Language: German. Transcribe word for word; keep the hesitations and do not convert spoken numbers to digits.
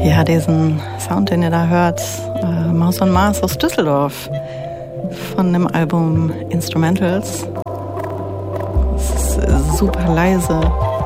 Ja, diesen Sound, den ihr da hört, äh, Maus und Mars aus Düsseldorf von dem Album Instrumentals. Es ist super leise,